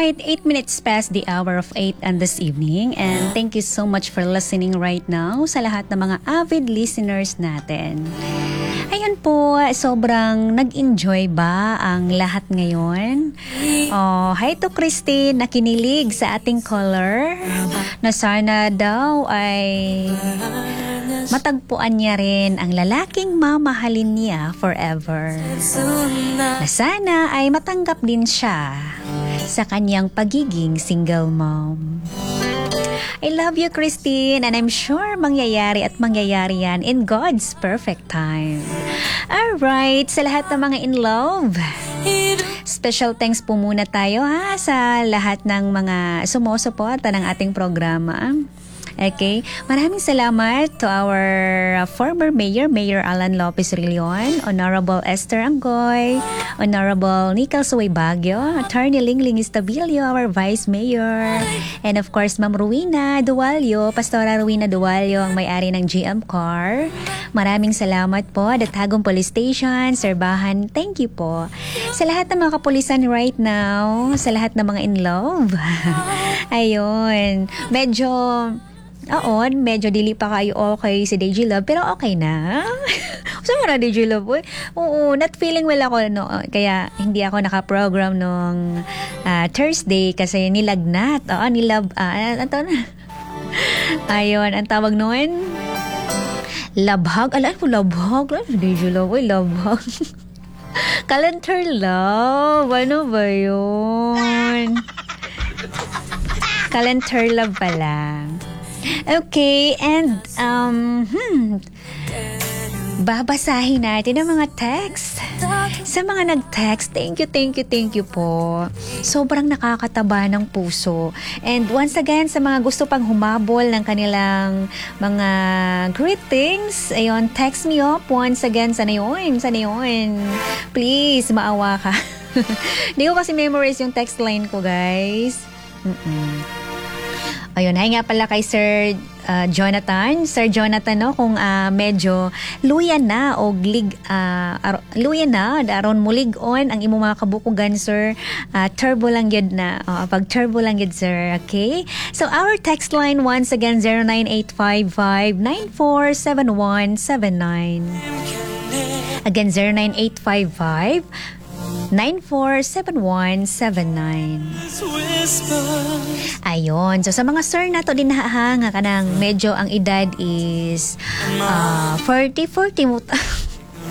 Alright, 8 minutes past the hour of 8 and this evening, and thank you so much for listening right now sa lahat ng mga avid listeners natin. Ayun po, sobrang nag-enjoy ba ang lahat ngayon? Oh, hi to Christine na kinilig sa ating caller na sana daw ay matagpuan niya rin ang lalaking mamahalin niya forever. Na sana ay matanggap din siya sa kanyang pagiging single mom. I love you, Christine, and I'm sure mangyayari at mangyayari yan in God's perfect time. Alright, sa lahat ng mga in love, special thanks po muna tayo sa lahat ng mga sumusuporta ng ating programa. Okay, maraming salamat to our former Mayor Alan Lopez Rillion, Honorable Esther Anggoy, Honorable Nicol Suway Baguio, Attorney Lingling Estabilio, our Vice Mayor, and of course Ma'am Ruina Dualio, Pastora Ruina Dualio, ang may-ari ng GM Car. Maraming salamat po, Datagong Police Station, Serbahan, thank you po. Sa lahat ng mga kapulisan right now, sa lahat ng mga in love, ayun, medyo dili pa kayo okay si DJ Love, pero okay na. Saan mo na DJ Love? Oo, not feeling well ako, no? Kaya hindi ako nakaprogram nung Thursday kasi nilagnat. Ayun, ang tawag noon, labhag. Alam mo, labhag. DJ Love, labhag. Calendar love. Ano ba yun? Calendar love pala. Okay, and babasahin natin ang mga text. Sa mga nag-text, thank you po. Sobrang nakakataba ng puso. And once again, sa mga gusto pang humabol ng kanilang mga greetings, ayun, text me up once again. Sana yun. Please, maawa ka. Hindi ko kasi memorize yung text line ko, guys. Ayun, hi nga pala kay Sir Jonathan. Sir Jonathan, no, kung medyo luya na o luya na, daron mulig on ang imong mga kabukugan, sir. Turbo lang yun na. Pag turbo lang yun, sir. Okay? So, our text line once again, 09855-947179. Again, 09855 947179. Ayun. So, sa mga sir na to din nga kanang medyo ang edad is 40.